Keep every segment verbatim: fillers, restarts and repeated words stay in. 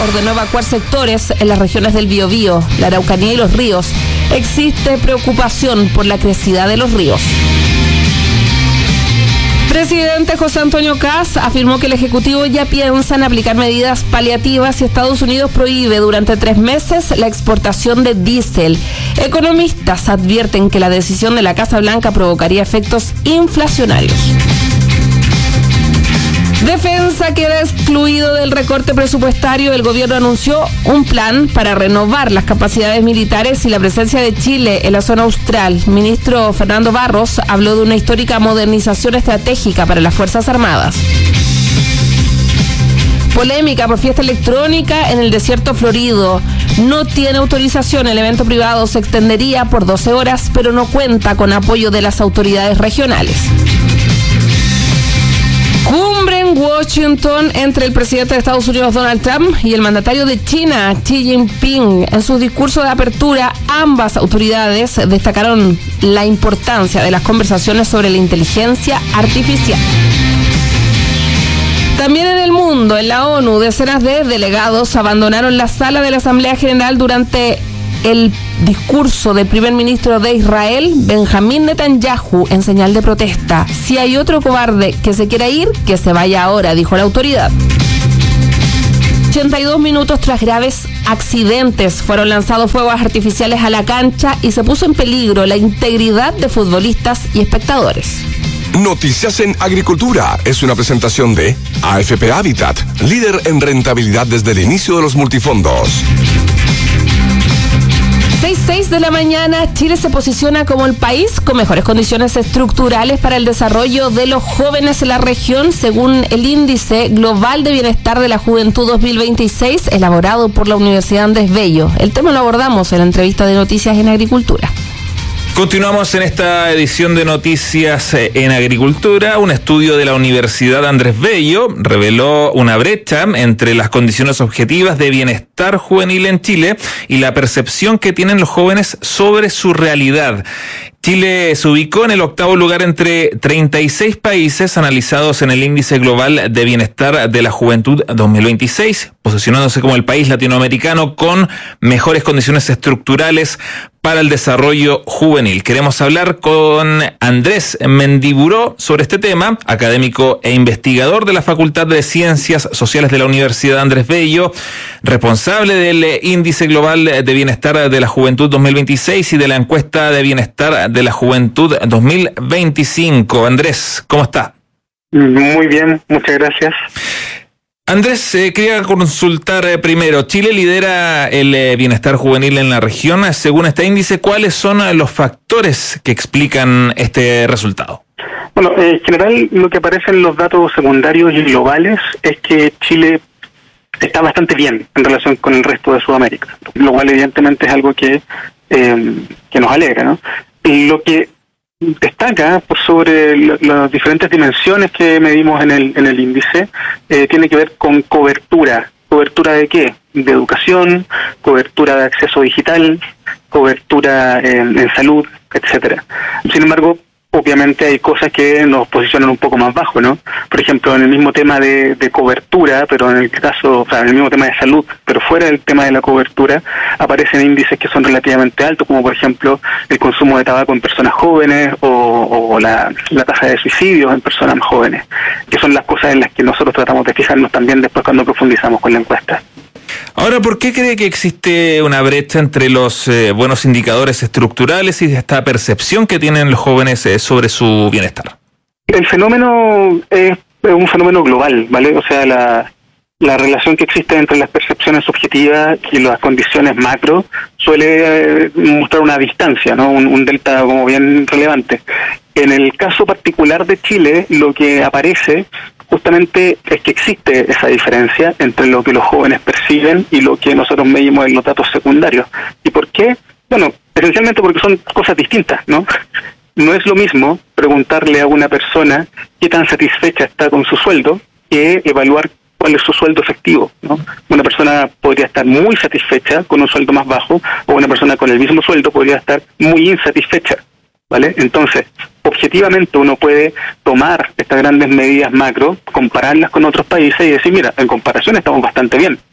ordenó evacuar sectores en las regiones del Biobío, la Araucanía y los ríos. Existe preocupación por la crecida de los ríos. Presidente José Antonio Kast afirmó que el Ejecutivo ya piensa en aplicar medidas paliativas si Estados Unidos prohíbe durante tres meses la exportación de diésel. Economistas advierten que la decisión de la Casa Blanca provocaría efectos inflacionarios. Defensa queda excluido del recorte presupuestario. El gobierno anunció un plan para renovar las capacidades militares y la presencia de Chile en la zona austral. El ministro Fernando Barros habló de una histórica modernización estratégica para las Fuerzas Armadas. Polémica por fiesta electrónica en el desierto florido. No tiene autorización. El evento privado se extendería por doce horas, pero no cuenta con apoyo de las autoridades regionales. Cumbre en Washington entre el presidente de Estados Unidos, Donald Trump, y el mandatario de China, Xi Jinping. En su discurso de apertura, ambas autoridades destacaron la importancia de las conversaciones sobre la inteligencia artificial. También en el mundo, en la ONU, decenas de delegados abandonaron la sala de la Asamblea General durante el discurso del primer ministro de Israel, Benjamín Netanyahu, en señal de protesta. Si hay otro cobarde que se quiera ir, que se vaya ahora, dijo la autoridad. ochenta y dos minutos tras graves accidentes, fueron lanzados fuegos artificiales a la cancha y se puso en peligro la integridad de futbolistas y espectadores. Noticias en Agricultura es una presentación de A F P Habitat, líder en rentabilidad desde el inicio de los multifondos. seis seis de la mañana, Chile se posiciona como el país con mejores condiciones estructurales para el desarrollo de los jóvenes en la región, según el Índice Global de Bienestar de la Juventud dos mil veintiséis, elaborado por la Universidad Andrés Bello. El tema lo abordamos en la entrevista de Noticias en Agricultura. Continuamos en esta edición de Noticias en Agricultura. Un estudio de la Universidad Andrés Bello reveló una brecha entre las condiciones objetivas de bienestar juvenil en Chile y la percepción que tienen los jóvenes sobre su realidad. Chile se ubicó en el octavo lugar entre treinta y seis países analizados en el Índice Global de Bienestar de la Juventud dos mil veintiséis, posicionándose como el país latinoamericano con mejores condiciones estructurales para el desarrollo juvenil. Queremos hablar con Andrés Mendiburó sobre este tema, académico e investigador de la Facultad de Ciencias Sociales de la Universidad Andrés Bello, responsable del Índice Global de Bienestar de la Juventud dos mil veintiséis y de la Encuesta de Bienestar de la Juventud dos mil veinticinco. Andrés, ¿cómo está? Muy bien, muchas gracias. Andrés, eh, quería consultar eh, primero, Chile lidera el eh, bienestar juvenil en la región. Según este índice, ¿cuáles son eh, los factores que explican este resultado? Bueno, en general lo que aparece en los datos secundarios y globales es que Chile está bastante bien en relación con el resto de Sudamérica, lo cual evidentemente es algo que, eh, que nos alegra, ¿no? Y lo que destaca por sobre lo, las diferentes dimensiones que medimos en el en el índice eh, tiene que ver con cobertura. ¿Cobertura de qué? De educación, cobertura de acceso digital, cobertura en, en salud, etcétera. Sin embargo, obviamente hay cosas que nos posicionan un poco más bajo, ¿no? Por ejemplo, en el mismo tema de, de cobertura, pero en el caso, o sea, en el mismo tema de salud, pero fuera del tema de la cobertura, aparecen índices que son relativamente altos, como por ejemplo el consumo de tabaco en personas jóvenes o, o la, la tasa de suicidios en personas jóvenes, que son las cosas en las que nosotros tratamos de fijarnos también después cuando profundizamos con la encuesta. Ahora, ¿por qué cree que existe una brecha entre los eh, buenos indicadores estructurales y esta percepción que tienen los jóvenes eh, sobre su bienestar? El fenómeno es un fenómeno global, ¿vale? O sea, la, la relación que existe entre las percepciones subjetivas y las condiciones macro suele eh, mostrar una distancia, ¿no? Un, un delta como bien relevante. En el caso particular de Chile, lo que aparece justamente es que existe esa diferencia entre lo que los jóvenes perciben y lo que nosotros medimos en los datos secundarios. ¿Y por qué? Bueno, esencialmente porque son cosas distintas, ¿no? No es lo mismo preguntarle a una persona qué tan satisfecha está con su sueldo que evaluar cuál es su sueldo efectivo, ¿no? Una persona podría estar muy satisfecha con un sueldo más bajo, o una persona con el mismo sueldo podría estar muy insatisfecha, ¿vale? Entonces, objetivamente uno puede tomar estas grandes medidas macro, compararlas con otros países y decir, mira, en comparación estamos bastante bien.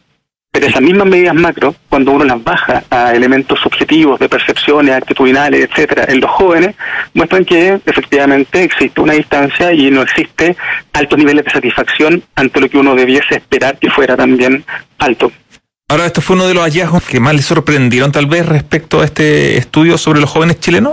Pero esas mismas medidas macro, cuando uno las baja a elementos subjetivos de percepciones, actitudinales, etcétera, en los jóvenes, muestran que efectivamente existe una distancia y no existe altos niveles de satisfacción ante lo que uno debiese esperar que fuera también alto. Ahora, ¿esto fue uno de los hallazgos que más les sorprendieron tal vez respecto a este estudio sobre los jóvenes chilenos?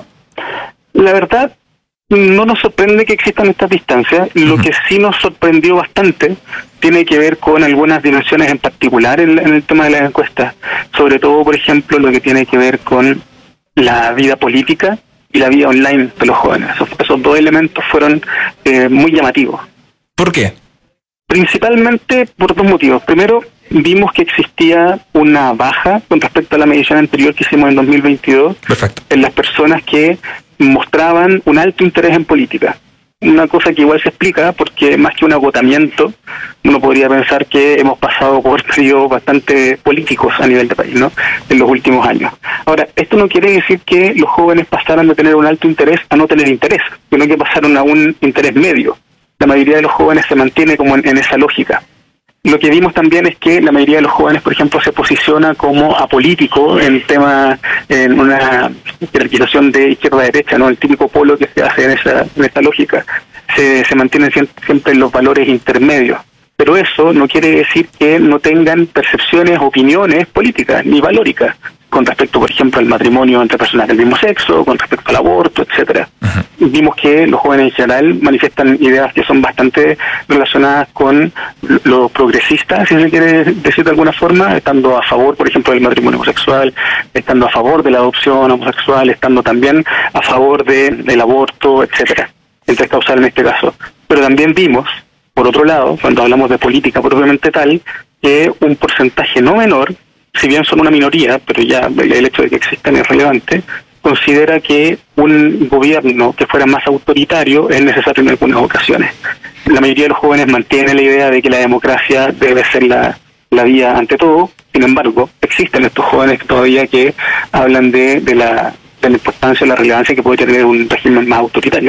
La verdad, no nos sorprende que existan estas distancias. Lo uh-huh. que sí nos sorprendió bastante tiene que ver con algunas dimensiones en particular en, en el tema de las encuestas. Sobre todo, por ejemplo, lo que tiene que ver con la vida política y la vida online de los jóvenes. Esos, esos dos elementos fueron eh, muy llamativos. ¿Por qué? Principalmente por dos motivos. Primero, vimos que existía una baja con respecto a la medición anterior que hicimos en dos mil veintidós. Perfecto. En las personas que mostraban un alto interés en política. Una cosa que igual se explica porque más que un agotamiento, uno podría pensar que hemos pasado por periodos bastante políticos a nivel de país, ¿no?, en los últimos años. Ahora, esto no quiere decir que los jóvenes pasaran de tener un alto interés a no tener interés, sino que pasaron a un interés medio. La mayoría de los jóvenes se mantiene como en, en esa lógica. Lo que vimos también es que la mayoría de los jóvenes, por ejemplo, se posiciona como apolítico en tema, en una jerarquización de izquierda-derecha, ¿no? El típico polo que se hace en esa, en esa lógica. Se, se mantienen siempre en los valores intermedios. Pero eso no quiere decir que no tengan percepciones, opiniones políticas ni valóricas con respecto, por ejemplo, al matrimonio entre personas del mismo sexo, con respecto al aborto, etcétera. Uh-huh. Vimos que los jóvenes en general manifiestan ideas que son bastante relacionadas con lo progresista, si se quiere decir de alguna forma, estando a favor, por ejemplo, del matrimonio homosexual, estando a favor de la adopción homosexual, estando también a favor de, del aborto, etcétera, entre causal en este caso. Pero también vimos, por otro lado, cuando hablamos de política propiamente tal, que un porcentaje no menor, si bien son una minoría, pero ya el hecho de que existan es relevante, considera que un gobierno que fuera más autoritario es necesario en algunas ocasiones. La mayoría de los jóvenes mantiene la idea de que la democracia debe ser la, la vía ante todo. Sin embargo, existen estos jóvenes todavía que hablan de, de, la, de la importancia y la relevancia que puede tener un régimen más autoritario.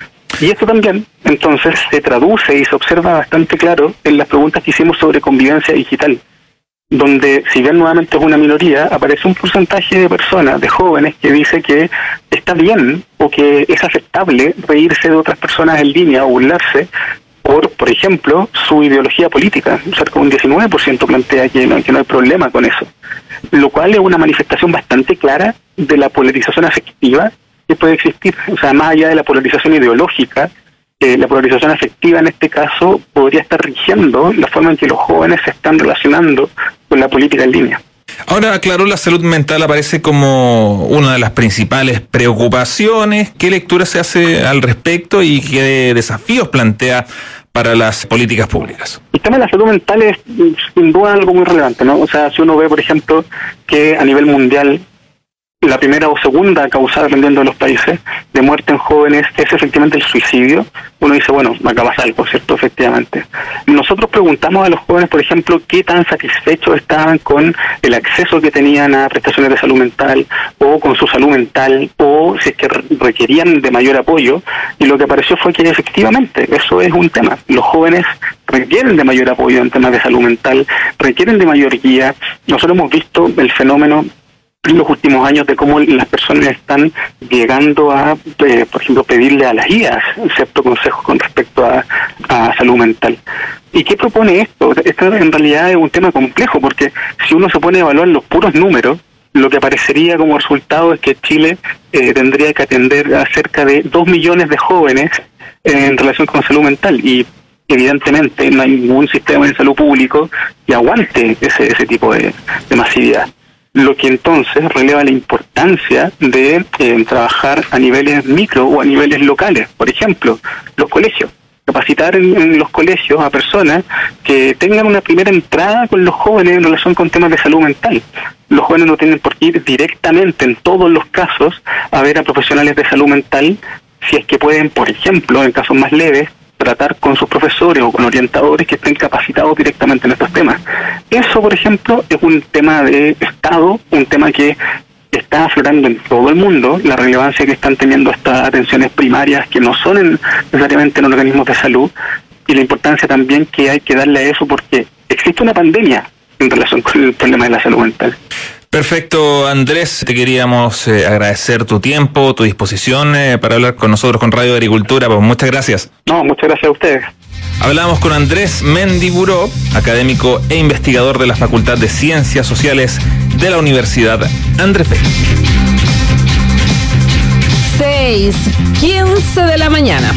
Y esto también, entonces, se traduce y se observa bastante claro en las preguntas que hicimos sobre convivencia digital, donde, si bien nuevamente es una minoría, aparece un porcentaje de personas, de jóvenes, que dice que está bien o que es aceptable reírse de otras personas en línea o burlarse por, por ejemplo, su ideología política. Cerca de un diecinueve por ciento plantea que no, que no hay problema con eso, lo cual es una manifestación bastante clara de la polarización afectiva que puede existir. O sea, más allá de la polarización ideológica, Eh, la polarización afectiva en este caso podría estar rigiendo la forma en que los jóvenes se están relacionando con la política en línea. Ahora, claro, la salud mental aparece como una de las principales preocupaciones. ¿Qué lectura se hace al respecto y qué desafíos plantea para las políticas públicas? El tema de la salud mental es sin duda algo muy relevante, ¿no? O sea, si uno ve, por ejemplo, que a nivel mundial la primera o segunda causa, dependiendo de los países, de muerte en jóvenes es efectivamente el suicidio, uno dice, bueno, acá pasa algo, ¿cierto? Efectivamente. Nosotros preguntamos a los jóvenes, por ejemplo, qué tan satisfechos estaban con el acceso que tenían a prestaciones de salud mental, o con su salud mental, o si es que requerían de mayor apoyo, y lo que apareció fue que efectivamente eso es un tema. Los jóvenes requieren de mayor apoyo en temas de salud mental, requieren de mayor guía. Nosotros hemos visto el fenómeno en los últimos años de cómo las personas están llegando a, eh, por ejemplo, pedirle a las guías ciertos consejos con respecto a, a salud mental. ¿Y qué propone esto? Esto en realidad es un tema complejo, porque si uno se pone a evaluar los puros números, lo que aparecería como resultado es que Chile eh, tendría que atender a cerca de dos millones de jóvenes en relación con salud mental, y evidentemente no hay ningún sistema de salud público que aguante ese, ese tipo de, de masividad. Lo que entonces releva la importancia de eh, trabajar a niveles micro o a niveles locales. Por ejemplo, los colegios. Capacitar en, en los colegios a personas que tengan una primera entrada con los jóvenes en relación con temas de salud mental. Los jóvenes no tienen por qué ir directamente, en todos los casos, a ver a profesionales de salud mental, si es que pueden, por ejemplo, en casos más leves, tratar con sus profesores o con orientadores que estén capacitados directamente en estos temas. Eso, por ejemplo, es un tema de Estado, un tema que está aflorando en todo el mundo, la relevancia que están teniendo estas atenciones primarias que no son en, necesariamente en organismos de salud, y la importancia también que hay que darle a eso, porque existe una pandemia en relación con el problema de la salud mental. Perfecto, Andrés, te queríamos eh, agradecer tu tiempo, tu disposición eh, para hablar con nosotros con Radio Agricultura. Pues muchas gracias. No, muchas gracias a ustedes. Hablamos con Andrés Mendiburó, académico e investigador de la Facultad de Ciencias Sociales de la Universidad Andrés Bello. seis quince de la mañana.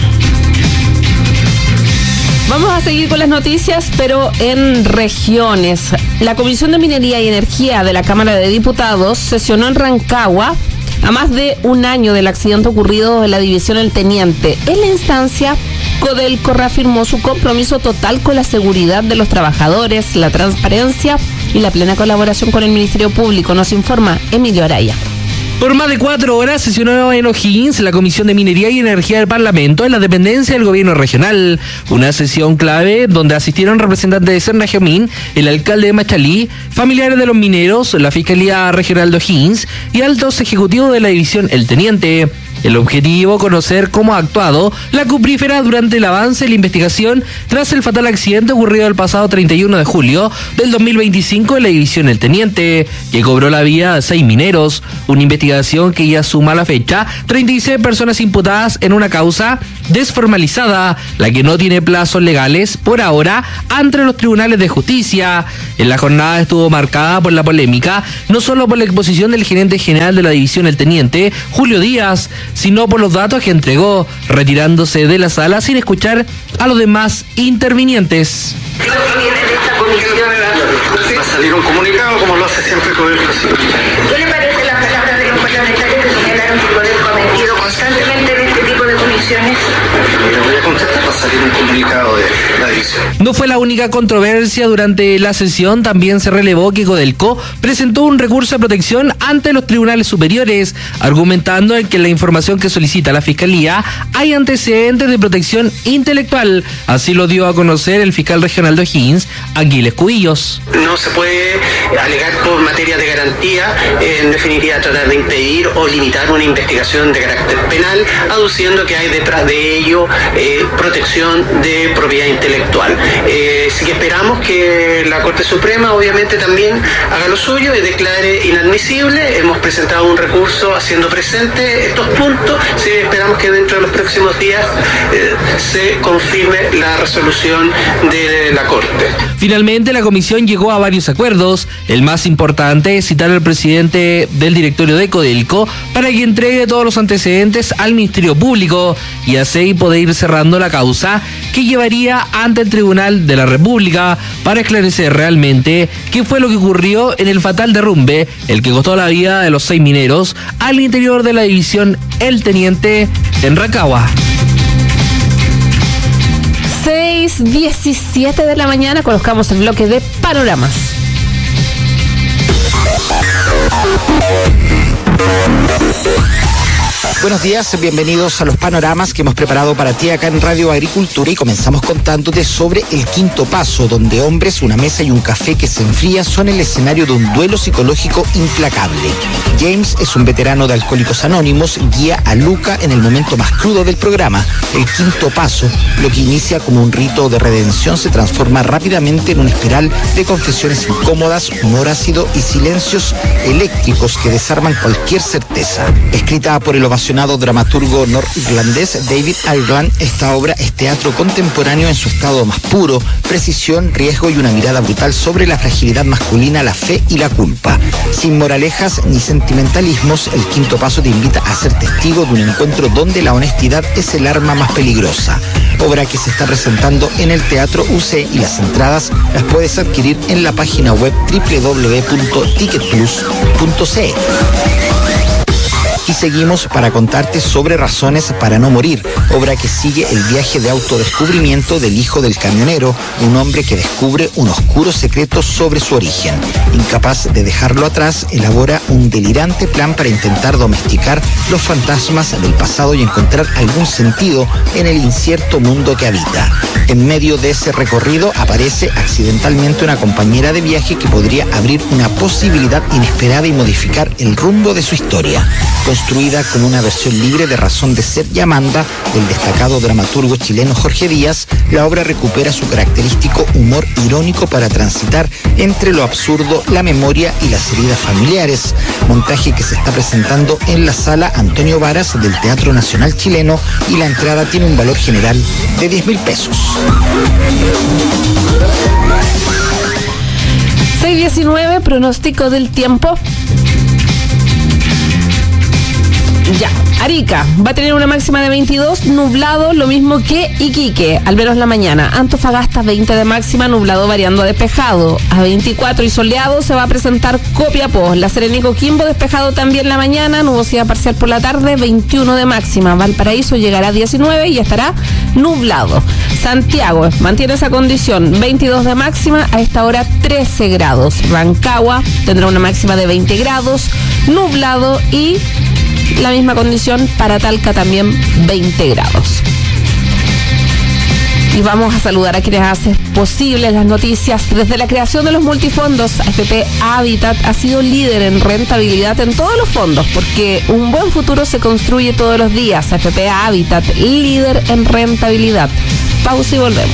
Vamos a seguir con las noticias, pero en regiones. La Comisión de Minería y Energía de la Cámara de Diputados sesionó en Rancagua a más de un año del accidente ocurrido en la división El Teniente. En la instancia, Codelco reafirmó su compromiso total con la seguridad de los trabajadores, la transparencia y la plena colaboración con el Ministerio Público. Nos informa Emilio Araya. Por más de cuatro horas sesionó en O'Higgins la Comisión de Minería y Energía del Parlamento en la dependencia del gobierno regional. Una sesión clave donde asistieron representantes de Serna Jamín, el alcalde de Machalí, familiares de los mineros, la Fiscalía Regional de O'Higgins y altos ejecutivos de la división El Teniente. El objetivo, conocer cómo ha actuado la cuprífera durante el avance de la investigación tras el fatal accidente ocurrido el pasado treinta y uno de julio del dos mil veinticinco en la división El Teniente, que cobró la vida a seis mineros. Una investigación que ya suma a la fecha treinta y seis personas imputadas en una causa desformalizada, la que no tiene plazos legales por ahora ante los tribunales de justicia. En la jornada estuvo marcada por la polémica, no solo por la exposición del gerente general de la división El Teniente, Julio Díaz, sino por los datos que entregó, retirándose de la sala sin escuchar a los demás intervinientes. Va a salir un comunicado como lo hace siempre Codelco. ¿Qué le parece las palabras de los parlamentarios que señalaron que Codelco ha mentido constantemente en este tipo de comisiones? Le voy a contestar, va a salir un comunicado de la división. No fue la única controversia durante la sesión. También se relevó que Codelco presentó un recurso de protección ante los tribunales superiores, argumentando en que la información que solicita la Fiscalía hay antecedentes de protección intelectual. Así lo dio a conocer el fiscal regional de O'Higgins, Aquiles Cubillos. No se puede alegar por materia de garantía, en definitiva tratar de impedir o limitar una investigación de carácter penal, aduciendo que hay detrás de ello eh, protección de propiedad intelectual. Eh, sí que esperamos que la Corte Suprema obviamente también haga lo suyo y declare inadmisible. Hemos presentado un recurso haciendo presente estos puntos. Sí, esperamos que dentro de los próximos días eh, se confirme la resolución de la Corte. Finalmente, la comisión llegó a varios acuerdos. El más importante es citar al presidente del directorio de Codelco para que entregue todos los antecedentes al Ministerio Público y así poder ir cerrando la causa que llevaría ante el Tribunal de la República para esclarecer realmente qué fue lo que ocurrió en el fatal derrumbe, el que costó la vida de los seis mineros al interior de la división El Teniente en Rancagua. seis diecisiete de la mañana, colocamos el bloque de panoramas. Buenos días, bienvenidos a los panoramas que hemos preparado para ti acá en Radio Agricultura y comenzamos contándote sobre el quinto paso, donde hombres, una mesa y un café que se enfría son el escenario de un duelo psicológico implacable. James es un veterano de Alcohólicos Anónimos, guía a Luca en el momento más crudo del programa. El quinto paso, lo que inicia como un rito de redención, se transforma rápidamente en una espiral de confesiones incómodas, humor ácido y silencios eléctricos que desarman cualquier certeza. Escrita por el ovacionado dramaturgo norirlandés David Ireland, esta obra es teatro contemporáneo en su estado más puro, precisión, riesgo y una mirada brutal sobre la fragilidad masculina, la fe y la culpa. Sin moralejas ni sentimentalismos, el quinto paso te invita a ser testigo de un encuentro donde la honestidad es el arma más peligrosa. Obra que se está presentando en el Teatro U C y las entradas las puedes adquirir en la página web doble u doble u doble u punto ticket plus punto c l. Y seguimos para contarte sobre Razones para no morir, obra que sigue el viaje de autodescubrimiento del hijo del camionero, un hombre que descubre un oscuro secreto sobre su origen. Incapaz de dejarlo atrás, elabora un delirante plan para intentar domesticar los fantasmas del pasado y encontrar algún sentido en el incierto mundo que habita. En medio de ese recorrido aparece accidentalmente una compañera de viaje que podría abrir una posibilidad inesperada y modificar el rumbo de su historia. Con construida como una versión libre de Razón de Ser y Amanda, del destacado dramaturgo chileno Jorge Díaz, la obra recupera su característico humor irónico para transitar entre lo absurdo, la memoria y las heridas familiares. Montaje que se está presentando en la sala Antonio Varas del Teatro Nacional Chileno, y la entrada tiene un valor general de diez mil pesos. seis diecinueve, pronóstico del tiempo. Ya, Arica va a tener una máxima de veintidós, nublado, lo mismo que Iquique, al menos la mañana. Antofagasta veinte de máxima, nublado variando a despejado. A veinticuatro y soleado se va a presentar Copiapó. La Serena y Coquimbo despejado también la mañana, nubosidad parcial por la tarde, veintiuno de máxima. Valparaíso llegará a diecinueve y estará nublado. Santiago mantiene esa condición, veintidós de máxima, a esta hora trece grados. Rancagua tendrá una máxima de veinte grados, nublado, y la misma condición para Talca, también veinte grados. Y vamos a saludar a quienes hacen posibles las noticias. Desde la creación de los multifondos, A F P Habitat ha sido líder en rentabilidad en todos los fondos, porque un buen futuro se construye todos los días. A F P Habitat, líder en rentabilidad. Pausa y volvemos.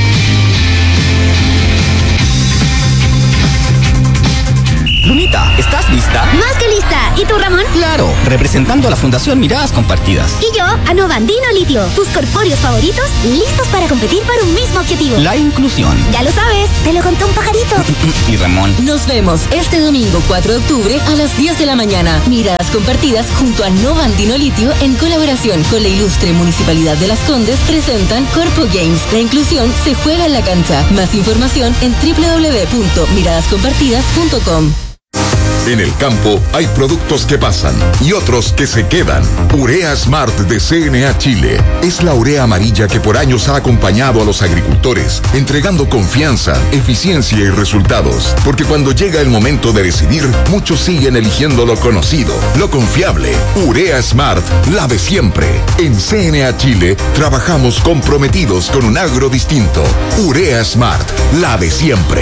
Lunita, ¿estás lista? Más que lista. ¿Y tú, Ramón? Claro, representando a la Fundación Miradas Compartidas. Y yo, a Novandino Litio, tus corpóreos favoritos, listos para competir por un mismo objetivo. La inclusión. Ya lo sabes, te lo contó un pajarito. Y Ramón. Nos vemos este domingo cuatro de octubre a las diez de la mañana. Miradas Compartidas junto a Novandino Litio, en colaboración con la ilustre Municipalidad de Las Condes, presentan Corpo Games. La inclusión se juega en la cancha. Más información en doble u doble u doble u punto miradas compartidas punto com. En el campo hay productos que pasan y otros que se quedan. Urea Smart de C N A Chile es la urea amarilla que por años ha acompañado a los agricultores, entregando confianza, eficiencia y resultados. Porque cuando llega el momento de decidir, muchos siguen eligiendo lo conocido, lo confiable. Urea Smart, la de siempre. En C N A Chile trabajamos comprometidos con un agro distinto. Urea Smart, la de siempre.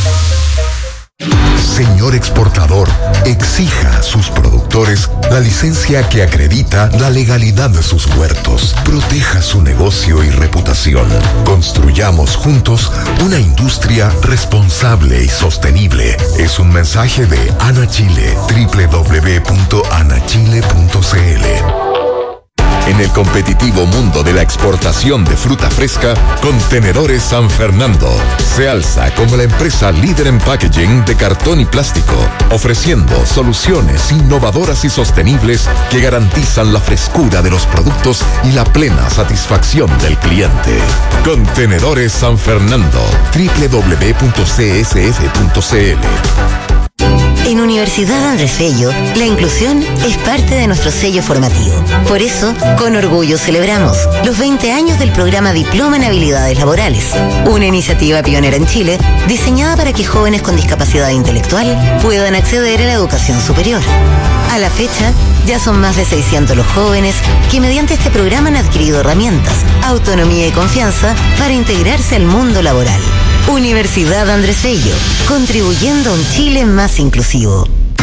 Señor exportador, exija a sus productores la licencia que acredita la legalidad de sus huertos. Proteja su negocio y reputación. Construyamos juntos una industria responsable y sostenible. Es un mensaje de Ana Chile, doble u doble u doble u punto ana chile punto c l. En el competitivo mundo de la exportación de fruta fresca, Contenedores San Fernando se alza como la empresa líder en packaging de cartón y plástico, ofreciendo soluciones innovadoras y sostenibles que garantizan la frescura de los productos y la plena satisfacción del cliente. Contenedores San Fernando, doble u doble u doble u punto c s f punto c l. En Universidad Andrés Bello, la inclusión es parte de nuestro sello formativo. Por eso, con orgullo celebramos los veinte años del programa Diploma en Habilidades Laborales, una iniciativa pionera en Chile diseñada para que jóvenes con discapacidad intelectual puedan acceder a la educación superior. A la fecha, ya son más de seiscientos los jóvenes que mediante este programa han adquirido herramientas, autonomía y confianza para integrarse al mundo laboral. Universidad Andrés Bello, contribuyendo a un Chile más inclusivo.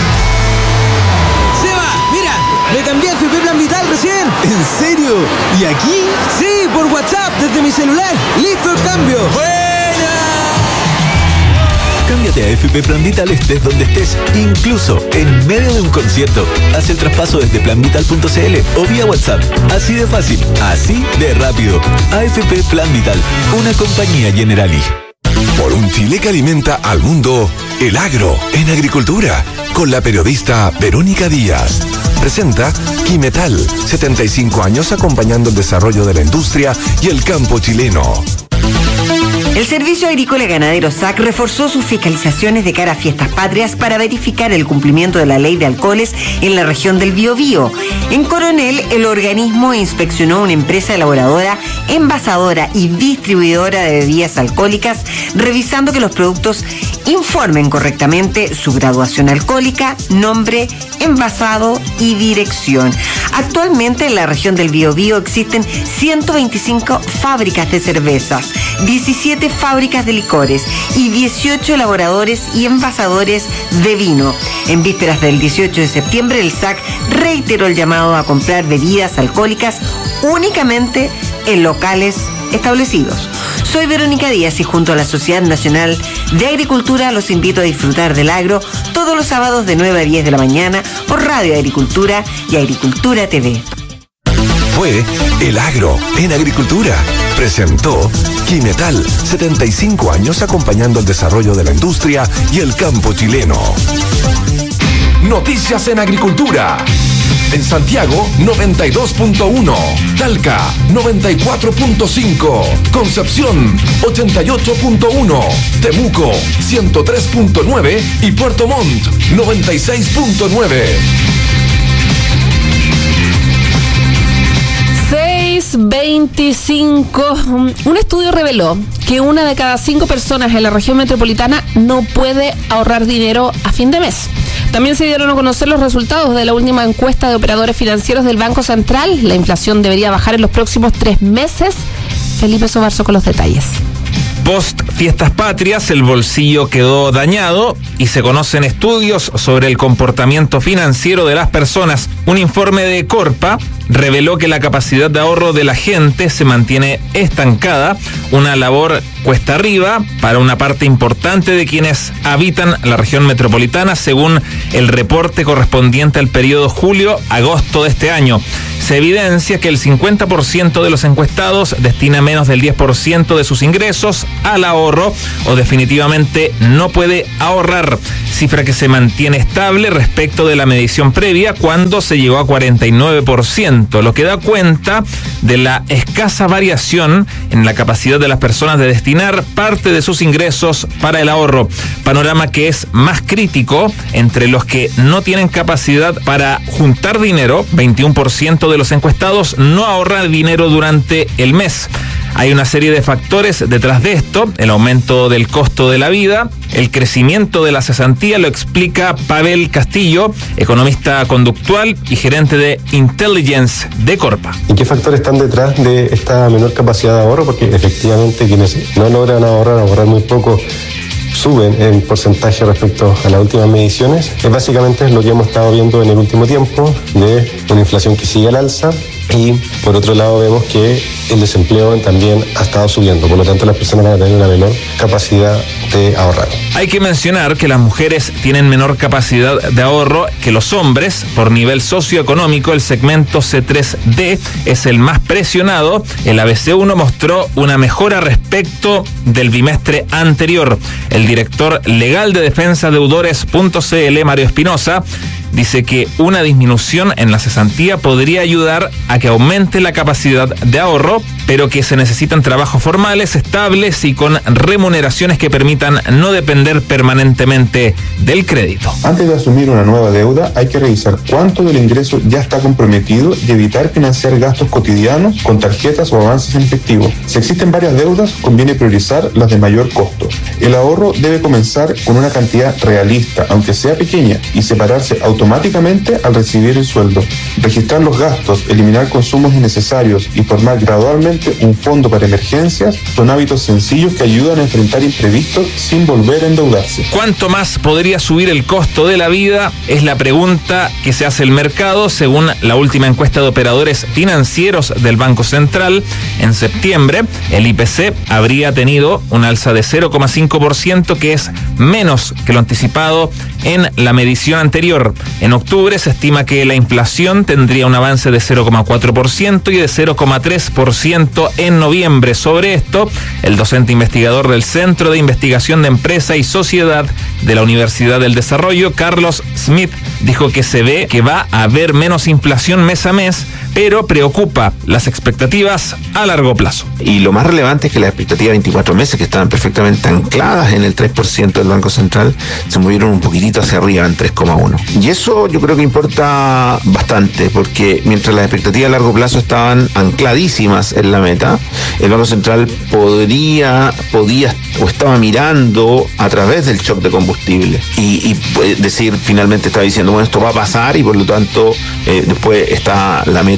¡Seba! ¡Mira! ¡Me cambié a F P Plan Vital recién! ¿En serio? ¿Y aquí? Sí, por WhatsApp, desde mi celular. ¡Listo el cambio! ¡Buena! Cámbiate a F P Plan Vital estés donde estés, incluso en medio de un concierto. Haz el traspaso desde plan vital punto c l o vía WhatsApp. Así de fácil, así de rápido. A F P Plan Vital, una compañía Generali. Por un Chile que alimenta al mundo, el agro en agricultura, con la periodista Verónica Díaz. Presenta Quimetal, setenta y cinco años acompañando el desarrollo de la industria y el campo chileno. El Servicio Agrícola y Ganadero S A C reforzó sus fiscalizaciones de cara a fiestas patrias para verificar el cumplimiento de la ley de alcoholes en la región del Biobío. En Coronel, el organismo inspeccionó una empresa elaboradora, envasadora y distribuidora de bebidas alcohólicas, revisando que los productos informen correctamente su graduación alcohólica, nombre, envasado y dirección. Actualmente en la región del Biobío existen ciento veinticinco fábricas de cervezas, diecisiete veinte fábricas de licores y dieciocho elaboradores y envasadores de vino. En vísperas del dieciocho de septiembre, el S A C reiteró el llamado a comprar bebidas alcohólicas únicamente en locales establecidos. Soy Verónica Díaz y junto a la Sociedad Nacional de Agricultura los invito a disfrutar del agro todos los sábados de nueve a diez de la mañana por Radio Agricultura y Agricultura T V. Fue El Agro en Agricultura. Presentó Quimetal, setenta y cinco años acompañando el desarrollo de la industria y el campo chileno. Noticias en Agricultura. En Santiago, noventa y dos punto uno. Talca, noventa y cuatro punto cinco. Concepción, ochenta y ocho punto uno. Temuco, ciento tres punto nueve. Y Puerto Montt, noventa y seis punto nueve. seis veinticinco. Un estudio reveló que una de cada cinco personas en la región metropolitana no puede ahorrar dinero a fin de mes. También se dieron a conocer los resultados de la última encuesta de operadores financieros del Banco Central. La inflación debería bajar en los próximos tres meses. Felipe Sobarzo con los detalles. Post Fiestas Patrias, el bolsillo quedó dañado y se conocen estudios sobre el comportamiento financiero de las personas. Un informe de Corpa reveló que la capacidad de ahorro de la gente se mantiene estancada, una labor cuesta arriba para una parte importante de quienes habitan la región metropolitana, según el reporte correspondiente al periodo julio-agosto de este año. Se evidencia que el cincuenta por ciento de los encuestados destina menos del diez por ciento de sus ingresos al ahorro o definitivamente no puede ahorrar, cifra que se mantiene estable respecto de la medición previa cuando se llegó a cuarenta y nueve por ciento, lo que da cuenta de la escasa variación en la capacidad de las personas de destinar parte de sus ingresos para el ahorro, panorama que es más crítico entre los que no tienen capacidad para juntar dinero. Veintiuno por ciento de los encuestados no ahorran dinero durante el mes. Hay una serie de factores detrás de esto: el aumento del costo de la vida, el crecimiento de la cesantía, lo explica Pavel Castillo, economista conductual y gerente de Intelligence de Corpa. ¿Y qué factores están detrás de esta menor capacidad de ahorro? Porque efectivamente quienes no logran ahorrar, ahorrar muy poco, suben en porcentaje respecto a las últimas mediciones. Es básicamente lo que hemos estado viendo en el último tiempo, de una inflación que sigue al alza, y por otro lado vemos que el desempleo también ha estado subiendo, por lo tanto las personas van a tener una menor capacidad de ahorrar. Hay que mencionar que las mujeres tienen menor capacidad de ahorro que los hombres. Por nivel socioeconómico, el segmento C tres D es el más presionado. El A B C uno mostró una mejora respecto del bimestre anterior. El director legal de defensa deudores punto c l, Mario Espinosa, dice que una disminución en la cesantía podría ayudar a que aumente la capacidad de ahorro, pero que se necesitan trabajos formales, estables y con remuneraciones que permitan no depender permanentemente del crédito. Antes de asumir una nueva deuda, hay que revisar cuánto del ingreso ya está comprometido y evitar financiar gastos cotidianos con tarjetas o avances en efectivo. Si existen varias deudas, conviene priorizar las de mayor costo. El ahorro debe comenzar con una cantidad realista, aunque sea pequeña, y separarse automáticamente automáticamente al recibir el sueldo. Registrar los gastos, eliminar consumos innecesarios y formar gradualmente un fondo para emergencias son hábitos sencillos que ayudan a enfrentar imprevistos sin volver a endeudarse. ¿Cuánto más podría subir el costo de la vida? Es la pregunta que se hace el mercado. Según la última encuesta de operadores financieros del Banco Central, en septiembre el I P C habría tenido un alza de cero coma cinco por ciento, que es menos que lo anticipado en la medición anterior. En octubre se estima que la inflación tendría un avance de cero coma cuatro por ciento y de cero coma tres por ciento en noviembre. Sobre esto, el docente investigador del Centro de Investigación de Empresa y Sociedad de la Universidad del Desarrollo, Carlos Smith, dijo que se ve que va a haber menos inflación mes a mes, pero preocupa las expectativas a largo plazo. Y lo más relevante es que las expectativas de veinticuatro meses, que estaban perfectamente ancladas en el tres por ciento del Banco Central, se movieron un poquitito hacia arriba en tres coma uno. Y eso yo creo que importa bastante, porque mientras las expectativas a largo plazo estaban ancladísimas en la meta, el Banco Central podría, podía o estaba mirando a través del shock de combustible y, y decir, finalmente estaba diciendo, bueno, esto va a pasar y por lo tanto eh, después está la meta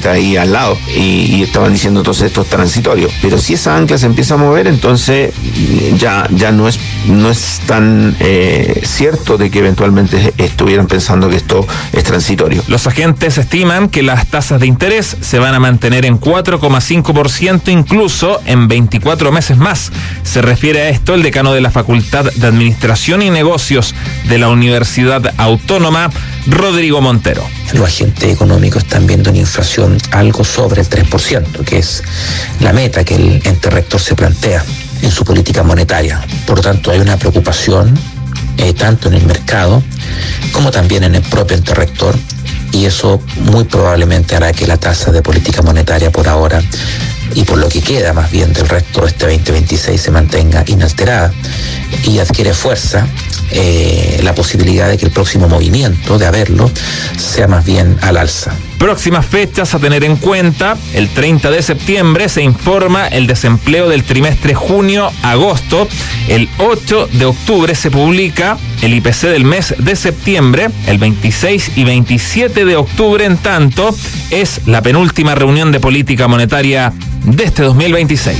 está ahí al lado, y, y estaban diciendo entonces esto es transitorio. Pero si esa ancla se empieza a mover, entonces ya, ya no es, no es tan eh, cierto de que eventualmente estuvieran pensando que esto es transitorio. Los agentes estiman que las tasas de interés se van a mantener en cuatro coma cinco por ciento incluso en veinticuatro meses más. Se refiere a esto el decano de la Facultad de Administración y Negocios de la Universidad Autónoma, Rodrigo Montero. Los agentes económicos están viendo una inflación algo sobre el tres por ciento, que es la meta que el ente rector se plantea en su política monetaria. Por lo tanto, hay una preocupación eh, tanto en el mercado como también en el propio ente rector, y eso muy probablemente hará que la tasa de política monetaria por ahora y por lo que queda más bien del resto de este veinte veintiséis se mantenga inalterada, y adquiere fuerza eh, la posibilidad de que el próximo movimiento de haberlo sea más bien al alza. Próximas fechas a tener en cuenta: el treinta de septiembre se informa el desempleo del trimestre junio-agosto, el ocho de octubre se publica el I P C del mes de septiembre, el veintiséis y veintisiete de octubre en tanto es la penúltima reunión de política monetaria de este dos mil veintiséis.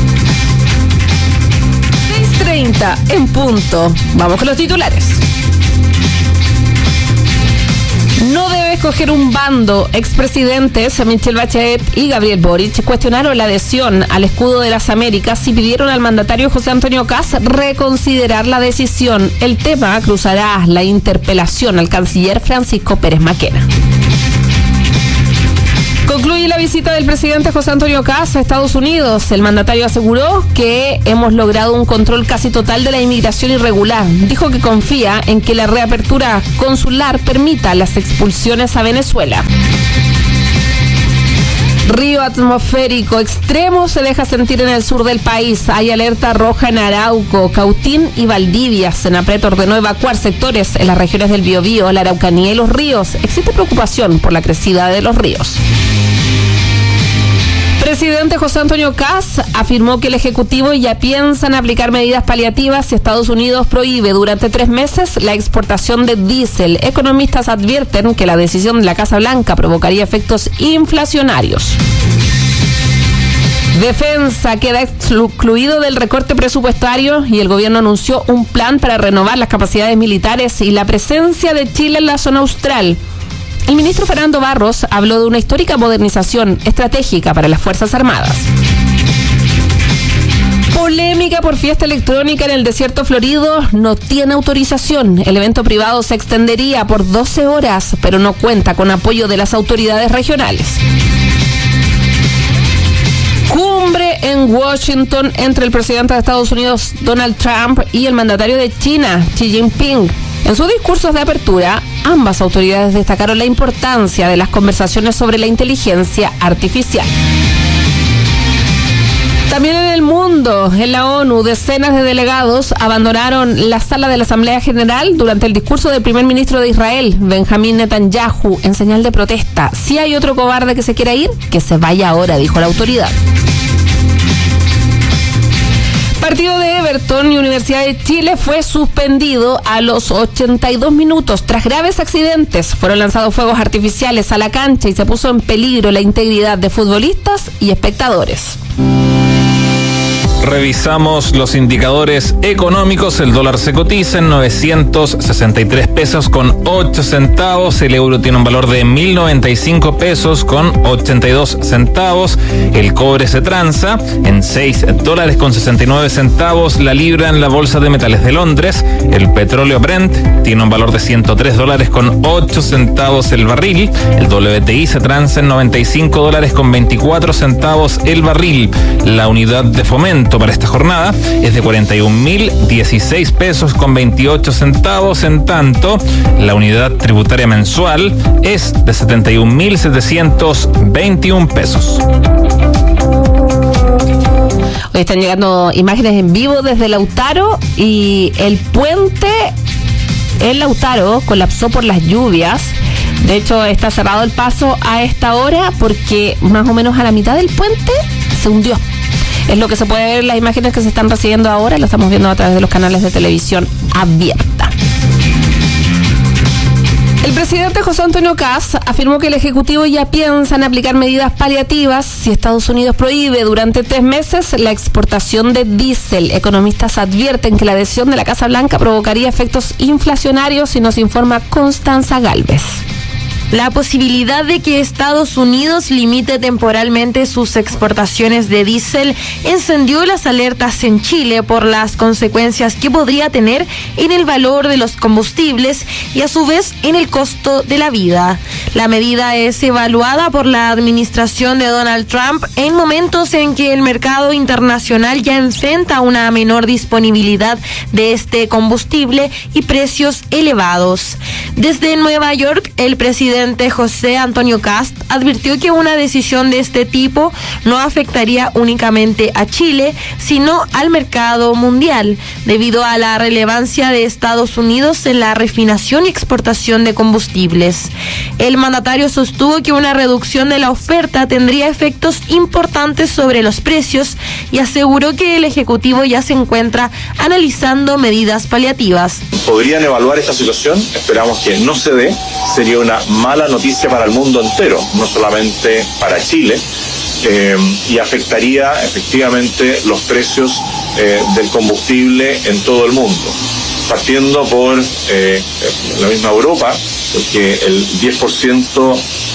seis treinta en punto. Vamos con los titulares. No debe escoger un bando. Expresidentes Michelle Bachelet y Gabriel Boric cuestionaron la adhesión al escudo de las Américas y pidieron al mandatario José Antonio Kast reconsiderar la decisión. El tema cruzará la interpelación al canciller Francisco Pérez Maquena. Concluye la visita del presidente José Antonio Kast a Estados Unidos. El mandatario aseguró que hemos logrado un control casi total de la inmigración irregular. Dijo que confía en que la reapertura consular permita las expulsiones a Venezuela. Río atmosférico extremo se deja sentir en el sur del país. Hay alerta roja en Arauco, Cautín y Valdivia. Senapred ordenó evacuar sectores en las regiones del Biobío, la Araucanía y los ríos. Existe preocupación por la crecida de los ríos. Presidente José Antonio Kast afirmó que el Ejecutivo ya piensa en aplicar medidas paliativas si Estados Unidos prohíbe durante tres meses la exportación de diésel. Economistas advierten que la decisión de la Casa Blanca provocaría efectos inflacionarios. Defensa queda excluido del recorte presupuestario y el gobierno anunció un plan para renovar las capacidades militares y la presencia de Chile en la zona austral. El ministro Fernando Barros habló de una histórica modernización estratégica para las Fuerzas Armadas. Polémica por fiesta electrónica en el desierto florido no tiene autorización. El evento privado se extendería por doce horas, pero no cuenta con apoyo de las autoridades regionales. Cumbre en Washington entre el presidente de Estados Unidos, Donald Trump, y el mandatario de China, Xi Jinping. En sus discursos de apertura, ambas autoridades destacaron la importancia de las conversaciones sobre la inteligencia artificial. También en el mundo, en la ONU, decenas de delegados abandonaron la sala de la Asamblea General durante el discurso del primer ministro de Israel, Benjamín Netanyahu, en señal de protesta. Si hay otro cobarde que se quiera ir, que se vaya ahora, dijo la autoridad. Partido de Everton y Universidad de Chile fue suspendido a los ochenta y dos minutos tras graves accidentes. Fueron lanzados fuegos artificiales a la cancha y se puso en peligro la integridad de futbolistas y espectadores. Revisamos los indicadores económicos. El dólar se cotiza en novecientos sesenta y tres pesos con ocho centavos. El euro tiene un valor de mil noventa y cinco pesos con ochenta y dos centavos. El cobre se transa en seis dólares con sesenta y nueve centavos. La libra en la bolsa de metales de Londres. El petróleo Brent tiene un valor de ciento tres dólares con ocho centavos el barril. El W T I se transa en noventa y cinco dólares con veinticuatro centavos el barril. La unidad de fomento para esta jornada es de cuarenta y un mil dieciséis pesos con veintiocho centavos. En tanto, la unidad tributaria mensual es de setenta y un mil setecientos veintiún pesos. Hoy están llegando imágenes en vivo desde Lautaro y el puente en Lautaro colapsó por las lluvias. De hecho, está cerrado el paso a esta hora porque más o menos a la mitad del puente se hundió. Es lo que se puede ver en las imágenes que se están recibiendo ahora, lo estamos viendo a través de los canales de televisión abierta. El presidente José Antonio Kast afirmó que el Ejecutivo ya piensa en aplicar medidas paliativas si Estados Unidos prohíbe durante tres meses la exportación de diésel. Economistas advierten que la decisión de la Casa Blanca provocaría efectos inflacionarios, y nos informa Constanza Gálvez. La posibilidad de que Estados Unidos limite temporalmente sus exportaciones de diésel encendió las alertas en Chile por las consecuencias que podría tener en el valor de los combustibles y a su vez en el costo de la vida. La medida es evaluada por la administración de Donald Trump en momentos en que el mercado internacional ya enfrenta una menor disponibilidad de este combustible y precios elevados. Desde Nueva York, el presidente José Antonio Kast advirtió que una decisión de este tipo no afectaría únicamente a Chile, sino al mercado mundial, debido a la relevancia de Estados Unidos en la refinación y exportación de combustibles. El mandatario sostuvo que una reducción de la oferta tendría efectos importantes sobre los precios y aseguró que el Ejecutivo ya se encuentra analizando medidas paliativas. Podrían evaluar esta situación, esperamos que no se dé, sería una mala noticia para el mundo entero, no solamente para Chile, eh, y afectaría efectivamente los precios eh, del combustible en todo el mundo, partiendo por eh, la misma Europa, porque el diez por ciento